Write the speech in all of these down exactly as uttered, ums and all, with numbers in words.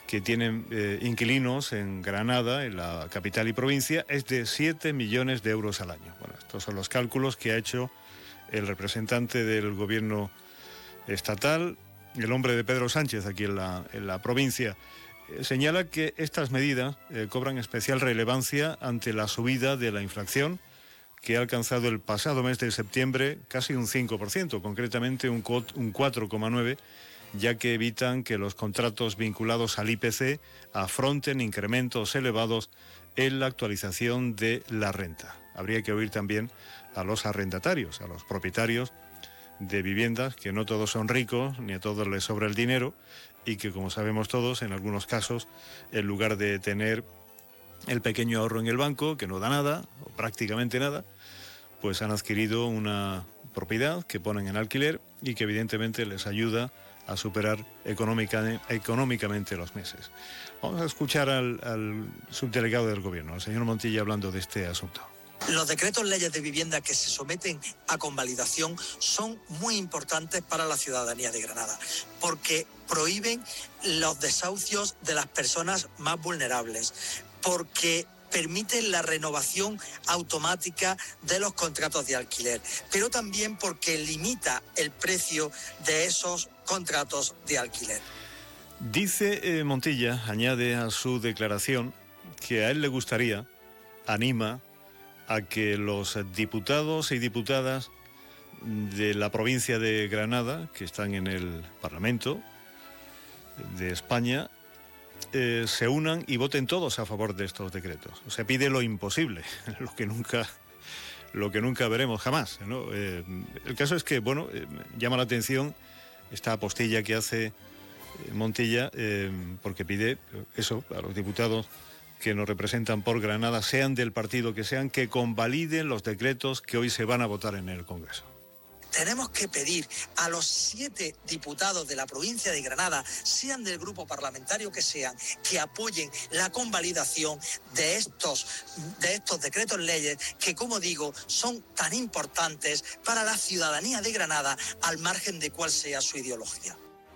que tienen eh, inquilinos en Granada, en la capital y provincia, es de siete millones de euros al año. Bueno, estos son los cálculos que ha hecho el representante del gobierno estatal, el hombre de Pedro Sánchez aquí en la, en la provincia. Eh, señala que estas medidas eh, cobran especial relevancia ante la subida de la inflación, que ha alcanzado el pasado mes de septiembre casi un cinco por ciento, concretamente un, un cuatro coma nueve por ciento, ya que evitan que los contratos vinculados al I P C afronten incrementos elevados en la actualización de la renta. Habría que oír también a los arrendatarios, a los propietarios de viviendas, que no todos son ricos, ni a todos les sobra el dinero, y que, como sabemos todos, en algunos casos, en lugar de tener el pequeño ahorro en el banco, que no da nada, o prácticamente nada, pues han adquirido una propiedad que ponen en alquiler y que evidentemente les ayuda a superar económica, económicamente los meses. Vamos a escuchar al, al subdelegado del Gobierno, al señor Montilla, hablando de este asunto. Los decretos leyes de vivienda que se someten a convalidación son muy importantes para la ciudadanía de Granada, porque prohíben los desahucios de las personas más vulnerables, porque permiten la renovación automática de los contratos de alquiler, pero también porque limita el precio de esos contratos de alquiler. Dice eh, Montilla, añade a su declaración, que a él le gustaría, anima a que los diputados y diputadas de la provincia de Granada, que están en el Parlamento de España, eh, se unan y voten todos a favor de estos decretos. Se pide lo imposible, lo que nunca, lo que nunca veremos jamás, ¿no? Eh, el caso es que, bueno, eh, llama la atención esta apostilla que hace eh, Montilla, eh, porque pide eso a los diputados que nos representan por Granada, sean del partido que sean, que convaliden los decretos que hoy se van a votar en el Congreso. Tenemos que pedir a los siete diputados de la provincia de Granada, sean del grupo parlamentario que sean, que apoyen la convalidación de estos, de estos decretos leyes que, como digo, son tan importantes para la ciudadanía de Granada, al margen de cuál sea su ideología.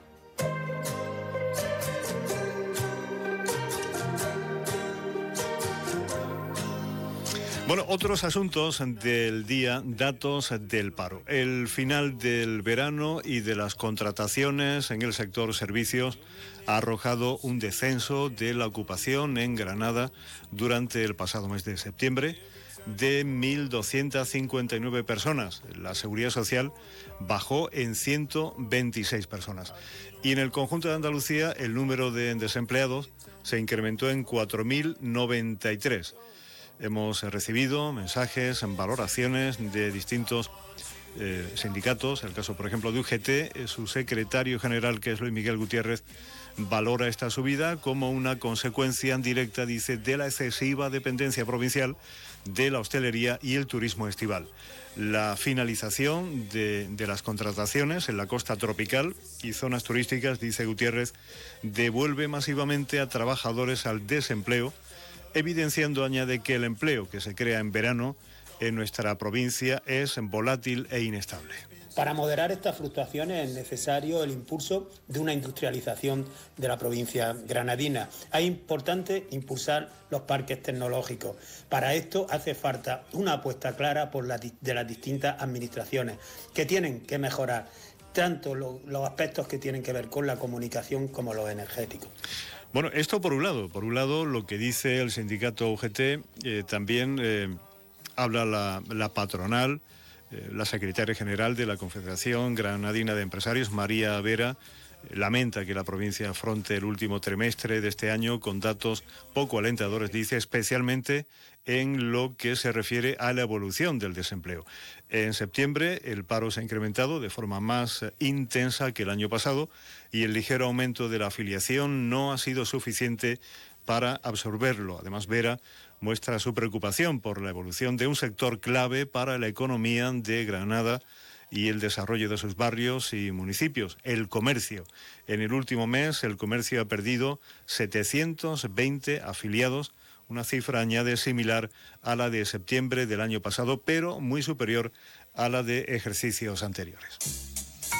Bueno, otros asuntos del día, datos del paro. El final del verano y de las contrataciones en el sector servicios ha arrojado un descenso de la ocupación en Granada durante el pasado mes de septiembre de mil doscientas cincuenta y nueve personas. La Seguridad Social bajó en ciento veintiséis personas. Y en el conjunto de Andalucía el número de desempleados se incrementó en cuatro mil noventa y tres. Hemos recibido mensajes, valoraciones de distintos eh, sindicatos. El caso, por ejemplo, de U G T, eh, su secretario general, que es Luis Miguel Gutiérrez, valora esta subida como una consecuencia directa, dice, de la excesiva dependencia provincial de la hostelería y el turismo estival. La finalización de, de las contrataciones en la costa tropical y zonas turísticas, dice Gutiérrez, devuelve masivamente a trabajadores al desempleo, evidenciando, añade, que el empleo que se crea en verano en nuestra provincia es volátil e inestable. Para moderar estas fluctuaciones es necesario el impulso de una industrialización de la provincia granadina. Es importante impulsar los parques tecnológicos. Para esto hace falta una apuesta clara por la, de las distintas administraciones, que tienen que mejorar tanto lo, los aspectos que tienen que ver con la comunicación como los energéticos. Bueno, esto por un lado. Por un lado, lo que dice el sindicato U G T, eh, también eh, habla la, la patronal, eh, la secretaria general de la Confederación Granadina de Empresarios, María Vera, eh, lamenta que la provincia afronte el último trimestre de este año con datos poco alentadores, dice, especialmente en lo que se refiere a la evolución del desempleo. En septiembre el paro se ha incrementado de forma más intensa que el año pasado y el ligero aumento de la afiliación no ha sido suficiente para absorberlo. Además, Vera muestra su preocupación por la evolución de un sector clave para la economía de Granada y el desarrollo de sus barrios y municipios, el comercio. En el último mes el comercio ha perdido setecientos veinte afiliados, una cifra, añade, similar a la de septiembre del año pasado, pero muy superior a la de ejercicios anteriores.